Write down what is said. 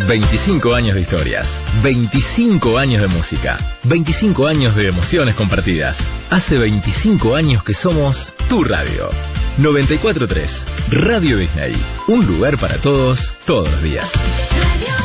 25 años de historias, 25 años de música, 25 años de emociones compartidas. Hace 25 años que somos tu radio. 94.3 Radio Disney, un lugar para todos, todos los días.